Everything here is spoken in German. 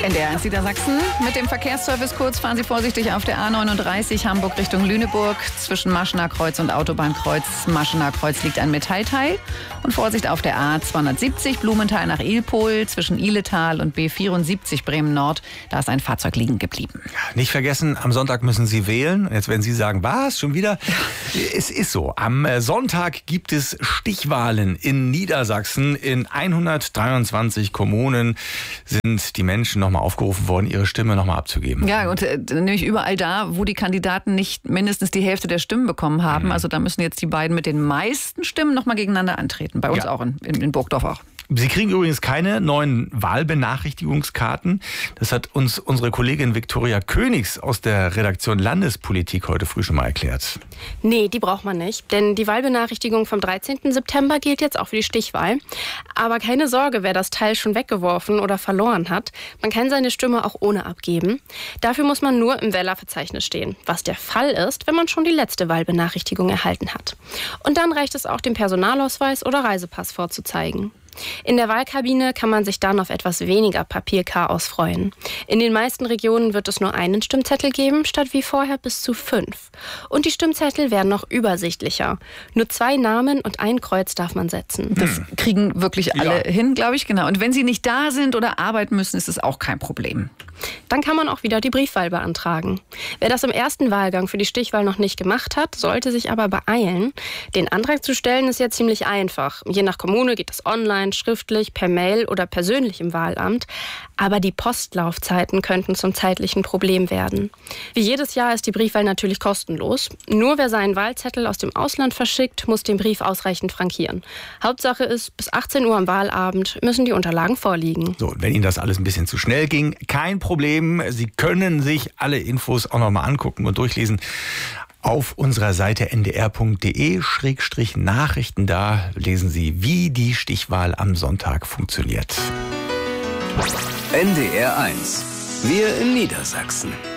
NDR 1 Niedersachsen. Mit dem Verkehrsservice kurz fahren Sie vorsichtig auf der A39 Hamburg Richtung Lüneburg. Zwischen Maschener Kreuz und Autobahnkreuz Maschener Kreuz liegt ein Metallteil. Und Vorsicht auf der A270 Blumenthal nach Ilpol. Zwischen Ihletal und B74 Bremen Nord. Da ist ein Fahrzeug liegen geblieben. Nicht vergessen, am Sonntag müssen Sie wählen. Jetzt werden Sie sagen, was, schon wieder? Es ist so, am Sonntag gibt es Stichwahlen in Niedersachsen. In 123 Kommunen sind die Menschen nochmal aufgerufen worden, ihre Stimme nochmal abzugeben. Ja, und nämlich überall da, wo die Kandidaten nicht mindestens die Hälfte der Stimmen bekommen haben. Also da müssen jetzt die beiden mit den meisten Stimmen nochmal gegeneinander antreten. Bei uns auch in Burgdorf auch. Sie kriegen übrigens keine neuen Wahlbenachrichtigungskarten. Das hat uns unsere Kollegin Viktoria Königs aus der Redaktion Landespolitik heute früh schon mal erklärt. Nee, die braucht man nicht, denn die Wahlbenachrichtigung vom 13. September gilt jetzt auch für die Stichwahl. Aber keine Sorge, wer das Teil schon weggeworfen oder verloren hat. Man kann seine Stimme auch ohne abgeben. Dafür muss man nur im Wählerverzeichnis stehen, was der Fall ist, wenn man schon die letzte Wahlbenachrichtigung erhalten hat. Und dann reicht es auch, den Personalausweis oder Reisepass vorzuzeigen. In der Wahlkabine kann man sich dann auf etwas weniger Papierchaos freuen. In den meisten Regionen wird es nur einen Stimmzettel geben, statt wie vorher bis zu 5. Und die Stimmzettel werden noch übersichtlicher. Nur 2 Namen und ein Kreuz darf man setzen. Das kriegen wirklich alle hin, glaube ich, genau. Und wenn sie nicht da sind oder arbeiten müssen, ist es auch kein Problem. Dann kann man auch wieder die Briefwahl beantragen. Wer das im ersten Wahlgang für die Stichwahl noch nicht gemacht hat, sollte sich aber beeilen. Den Antrag zu stellen ist ja ziemlich einfach. Je nach Kommune geht es online, schriftlich, per Mail oder persönlich im Wahlamt. Aber die Postlaufzeiten könnten zum zeitlichen Problem werden. Wie jedes Jahr ist die Briefwahl natürlich kostenlos. Nur wer seinen Wahlzettel aus dem Ausland verschickt, muss den Brief ausreichend frankieren. Hauptsache ist, bis 18 Uhr am Wahlabend müssen die Unterlagen vorliegen. So, wenn Ihnen das alles ein bisschen zu schnell ging, kein Problem. Sie können sich alle Infos auch nochmal angucken und durchlesen auf unserer Seite ndr.de/Nachrichten. Da lesen Sie, wie die Stichwahl am Sonntag funktioniert. NDR 1. Wir in Niedersachsen.